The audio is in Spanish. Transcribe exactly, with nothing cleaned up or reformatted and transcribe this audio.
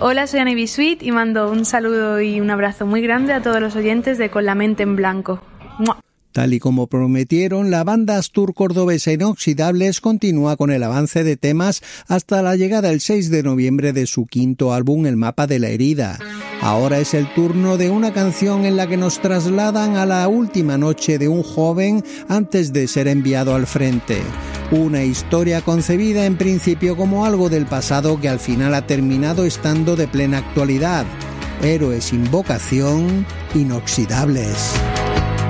Hola, soy Ana Ibisuit y mando un saludo y un abrazo muy grande a todos los oyentes de Con la mente en blanco. ¡Mua! Tal y como prometieron, la banda Astur cordobesa Inoxidables continúa con el avance de temas hasta la llegada el seis de noviembre de su quinto álbum El mapa de la herida. Ahora es el turno de una canción en la que nos trasladan a la última noche de un joven antes de ser enviado al frente. Una historia concebida en principio como algo del pasado que al final ha terminado estando de plena actualidad. Héroes sin vocación, inoxidables.